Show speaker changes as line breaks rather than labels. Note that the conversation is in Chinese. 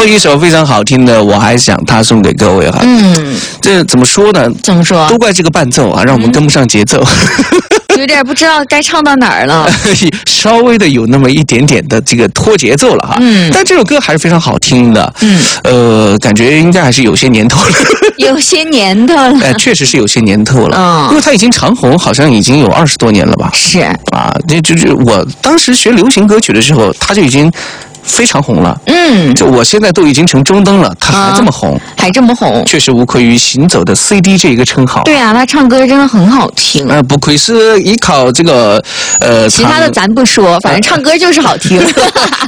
一首非常好听的《我还想他》送给各位哈。这怎么说呢？
怎么说？
都怪这个伴奏啊，让我们跟不上节奏。
有点不知道该唱到哪儿了，
稍微的有那么一点点的这个拖节奏了哈。但这首歌还是非常好听的。感觉应该还是有些年头了。
有些年头了。
确实是有些年头了。因为它已经长红，好像已经有20多年了吧？
是
啊，就是我当时学流行歌曲的时候，它就已经非常红了。就我现在都已经成中登了，他还这么红，
还这么红，
确实无愧于行走的 CD 这一个称号。
对啊，他唱歌真的很好听。
不愧是依靠这个
其他的咱不说，反正唱歌就是好听。